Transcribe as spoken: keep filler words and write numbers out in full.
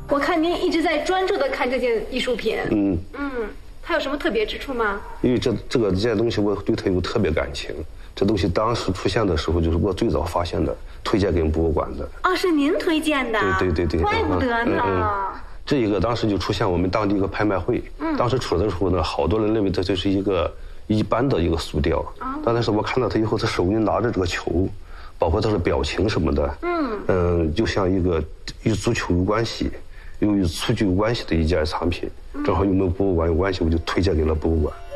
我看您一直在专注的看这件艺术品。 嗯嗯，它有什么特别之处吗？ 因为这这个这件东西我对它有特别感情。这东西当时出现的时候，就是我最早发现的，推荐给博物馆的。 啊，是您推荐的？ 对对对对， 怪不得呢。嗯嗯这一个当时就出现我们当地一个拍卖会，嗯，当时出来的时候呢，好多人认为这就是一个一般的一个塑雕，啊，但是我看到他以后，他手里拿着这个球，包括他的表情什么的，嗯嗯，就像一个与足球有关系，又与蹴鞠有关系的一件产品，正好与我们博物馆有关系，我就推荐给了博物馆。